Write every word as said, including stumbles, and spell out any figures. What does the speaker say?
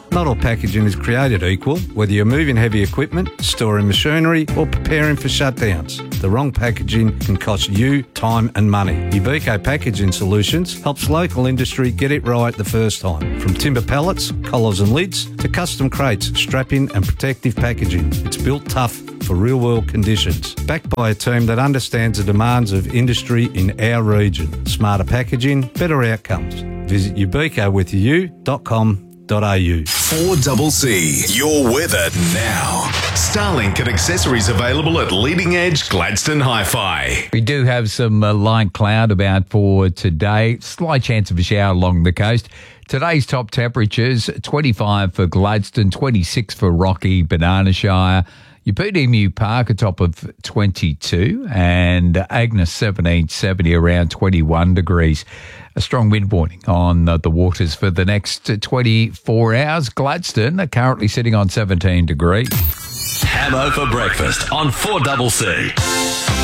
Not all packaging is created equal, whether you're moving heavy equipment, storing machinery or preparing for shutdowns. The wrong packaging can cost you time and money. Ubico Packaging Solutions helps local industry get it right the first time. From timber pallets, collars and lids to custom crates, strapping and protective packaging. It's built tough for real-world conditions. Backed by a team that understands the demands of industry in our region. Smarter packaging, better outcomes. Visit ubico with u dot com dot a u. four C C, your weather now. Starlink and accessories available at Leading Edge Gladstone Hi-Fi. We do have some uh, light cloud about for today. Slight chance of a shower along the coast. Today's top temperatures, twenty-five for Gladstone, twenty-six for Rocky, Banana Shire. Upita Emu Park, a top of twenty-two, and Agnes seventeen seventy, around twenty-one degrees. A strong wind warning on uh, the waters for the next twenty-four hours. Gladstone are currently sitting on seventeen degrees. Hammo for breakfast on four C C.